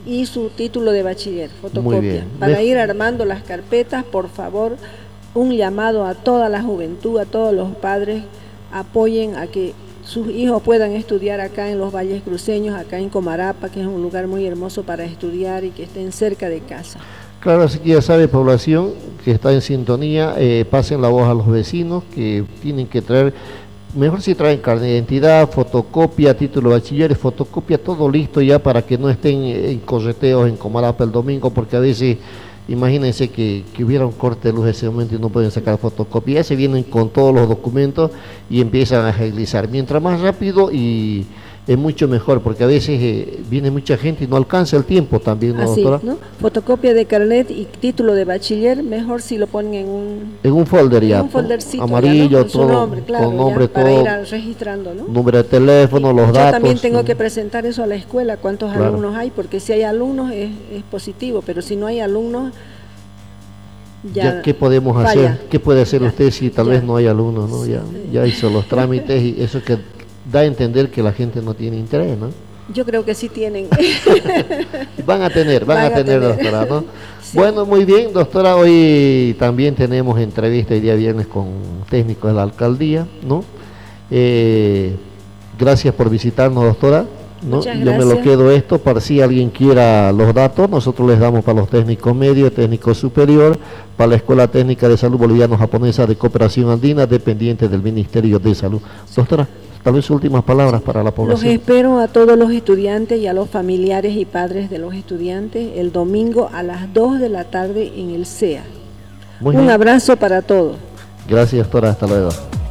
y su título de bachiller, Muy fotocopia. bien. Para ir armando las carpetas, por favor, un llamado a toda la juventud, a todos los padres, apoyen a que sus hijos puedan estudiar acá en los Valles Cruceños, acá en Comarapa, que es un lugar muy hermoso para estudiar y que estén cerca de casa. Claro, así que ya sabe, población que está en sintonía, pasen la voz a los vecinos que tienen que traer, mejor si traen carnet de identidad, fotocopia, título de bachiller, fotocopia, todo listo ya para que no estén en correteos en Comarapa el domingo, porque a veces, imagínense que hubiera un corte de luz en ese momento y no pueden sacar fotocopia, ya se vienen con todos los documentos y empiezan a agilizar. Mientras más rápido y es mucho mejor, porque a veces viene mucha gente y no alcanza el tiempo también, ¿no, Así, doctora? ¿no? Fotocopia de carnet y título de bachiller, mejor si lo ponen En un folder ya, un foldercito, amarillo, ya, ¿no? Con su todo, nombre, claro, con nombre, ya, para todo, ir registrando, ¿no? número de teléfono, los Yo datos. también tengo que presentar eso a la escuela, cuántos Claro. alumnos hay, porque si hay alumnos es positivo, pero si no hay alumnos, Ya, ¿qué podemos falla. hacer? ¿Qué puede hacer usted si tal vez no hay alumnos, ¿no? Sí. Ya hizo los trámites y eso que da a entender que la gente no tiene interés, ¿no? Yo creo que sí tienen. Van a tener, doctora, ¿no? Sí. Bueno, muy bien, doctora, hoy también tenemos entrevista el día viernes con técnicos de la alcaldía, ¿no? Gracias por visitarnos, doctora, ¿no? Muchas Yo me gracias. lo quedo esto para si alguien quiera los datos, nosotros les damos para los técnicos medios, técnico superior, para la Escuela Técnica de Salud Boliviano-Japonesa de Cooperación Andina, dependiente del Ministerio de Salud. Doctora, tal vez últimas palabras para la población. Los espero a todos los estudiantes y a los familiares y padres de los estudiantes el domingo a las 2 de la tarde en el CEA. Un abrazo para todos. Gracias, doctora. Hasta luego.